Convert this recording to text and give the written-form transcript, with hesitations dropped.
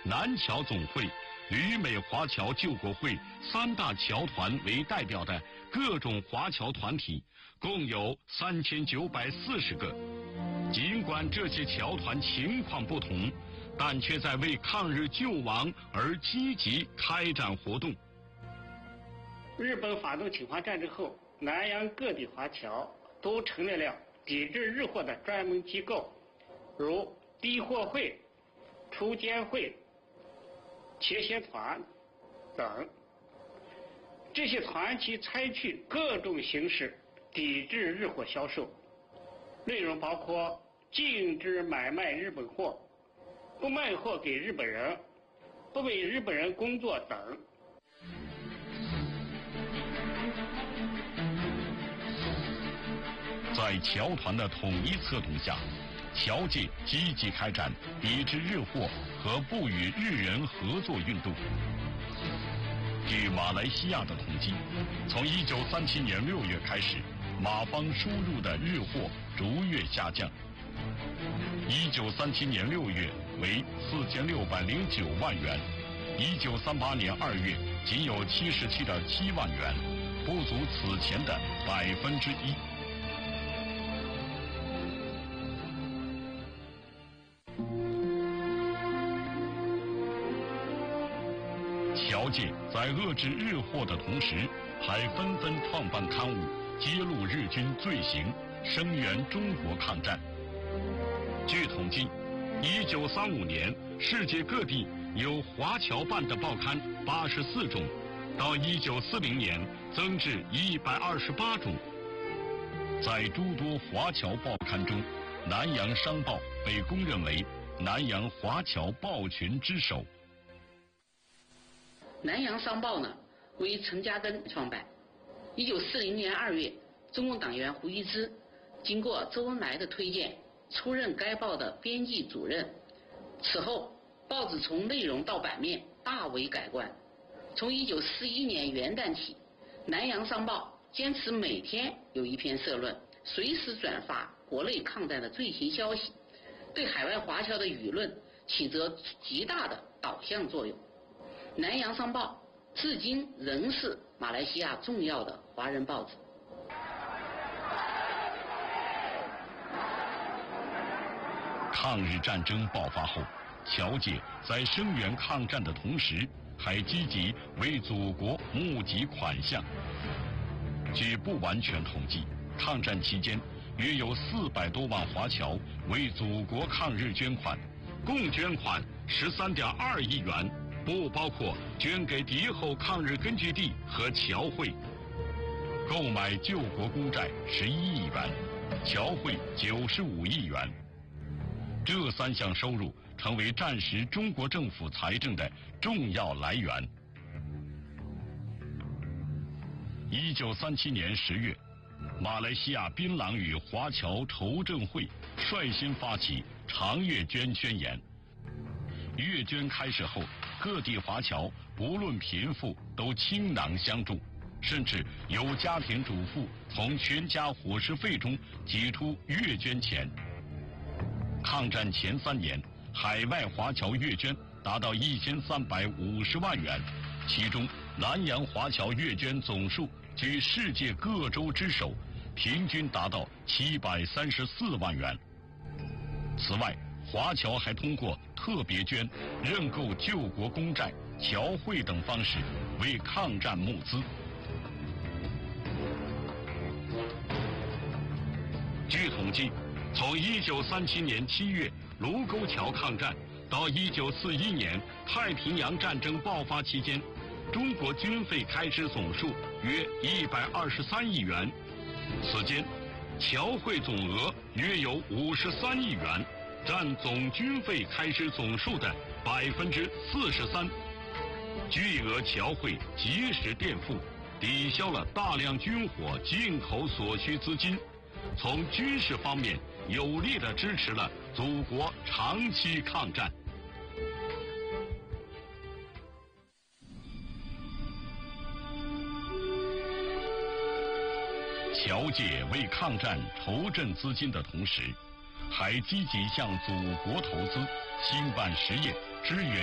南侨总会、旅美华侨救国会3大侨团为代表的各种华侨团体，共有3940个。尽管这些侨团情况不同，但却在为抗日救亡而积极开展活动。 日本发动侵华战争后，南洋各地华侨都成立了抵制日货的专门机构，如敌货会、出监会、切协团等。这些团体采取各种形式抵制日货销售，内容包括禁止买卖日本货、不卖货给日本人、不为日本人工作等。 在侨团的统一策动下，侨界积极开展抵制日货和不与日人合作运动。据马来西亚的统计，从1937年6月开始，马方输入的日货逐月下降。1937年6月为4609万元，1938年2月仅有77.7万元，不足此前的1%。侨界在遏制日货的同时，还纷纷创办刊物，揭露日军罪行，声援中国抗战。据统计，1935年世界各地有华侨办的报刊84种，到1940年增至128种。在诸多华侨报刊中，《南洋商报》被公认为南洋华侨报群之首。 南洋商报呢，为陈嘉庚创办。1940年2月，中共党员胡一之经过周恩来的推荐，出任该报的编辑主任。此后，报纸从内容到版面大为改观。从1941年元旦起，南洋商报坚持每天有一篇社论，随时转发国内抗战的最新消息，对海外华侨的舆论起着极大的导向作用。南洋商报至今仍是马来西亚重要的华人报纸。 抗日战争爆发后，侨界在声援抗战的同时，还积极为祖国募集款项。据不完全统计，抗战期间约有400多万华侨为祖国抗日捐款，共捐款13.2亿元，不包括捐给敌后抗日根据地和侨会。购买救国公债11亿元，侨会95亿元。这3项收入成为战时中国政府财政的重要来源。1937年10月，马来西亚槟榔屿华侨筹政会率先发起常月捐宣言。月捐开始后，各地华侨不论贫富都倾囊相助，甚至有家庭主妇从全家伙食费中挤出月捐钱。抗战前3年，海外华侨月捐达到1350万元，其中南洋华侨月捐总数居世界各州之首，平均达到734万元。此外，华侨还通过特别捐、认购救国公债、侨会等方式为抗战募资。据统计，从1937年7月卢沟桥抗战到1941年太平洋战争爆发期间，中国军费开支总数约123亿元，此间侨会总额约有53亿元，占总军费开支总数的43%。巨额侨会及时垫付，抵消了大量军火进口所需资金，从军事方面有力地支持了祖国长期抗战。侨界为抗战筹赈资金的同时，还积极向祖国投资，兴办实业，支援